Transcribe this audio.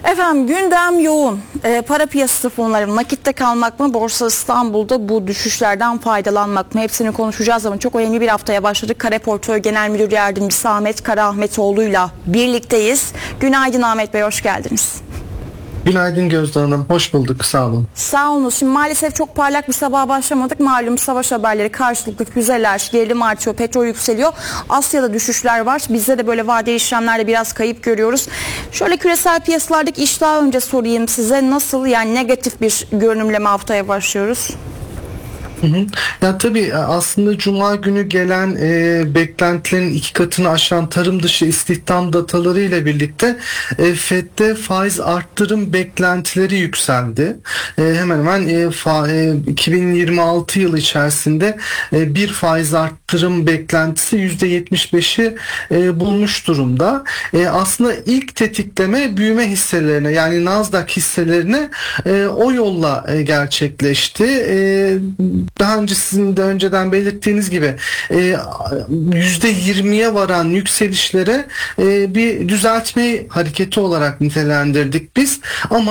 Efendim gündem yoğun. Para piyasası fonları nakitte kalmak mı, Borsa İstanbul'da bu düşüşlerden faydalanmak mı? Hepsini konuşacağız ama çok önemli bir haftaya başladık. Kara Portföy Genel Müdür Yardımcısı Ahmet Karaahmetoğlu'yla birlikteyiz. Günaydın Ahmet Bey, hoş geldiniz. Günaydın Gözde Hanım. Hoş bulduk. Sağ olun. Sağ olun. Şimdi maalesef çok parlak bir sabaha başlamadık. Malum savaş haberleri, karşılıklı füzeler, gerilim artıyor, petrol yükseliyor. Asya'da düşüşler var. Bizde de böyle vadeli işlemlerde biraz kayıp görüyoruz. Şöyle küresel piyasalardaki iştahı önce sorayım size. Nasıl, yani negatif bir görünümleme haftaya başlıyoruz? Ya tabii aslında Cuma günü gelen beklentilerin 2 katını aşan tarım dışı istihdam dataları ile birlikte FED'de faiz arttırım beklentileri yükseldi. Hemen hemen 2026 yılı içerisinde bir faiz arttırım beklentisi %75'i bulmuş durumda. Aslında ilk tetikleme büyüme hisselerine, yani Nasdaq hisselerine o yolla gerçekleşti. Daha önce sizin de önceden belirttiğiniz gibi %20'ye varan yükselişlere bir düzeltme hareketi olarak nitelendirdik biz. Ama